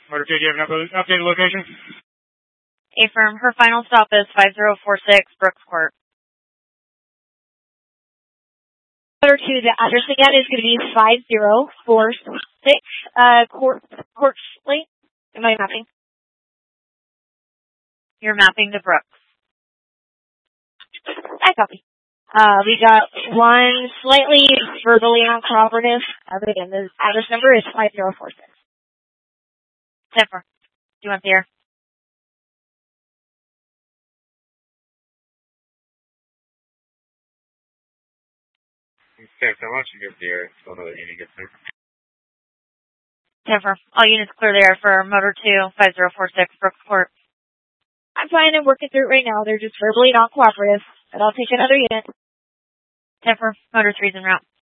Motor 2, do you have an updated location? Affirm. Her final stop is 5046 Brooks Court. Motor 2, the address again is going to be 5046 Court Lane. Am I mapping? You're mapping to Brooks. I copy. We got one slightly verbally uncooperative. Again, the address number is 5046. 10-4. Do you want the air? Okay, so why don't you give the air so that unit gets there? 10-4. All units clear the air for Motor 2, 5046 Brooks Court. I'm fine. I'm working through it right now. They're just verbally non-cooperative. But I'll take another unit. 10-4. Motor 3's en route.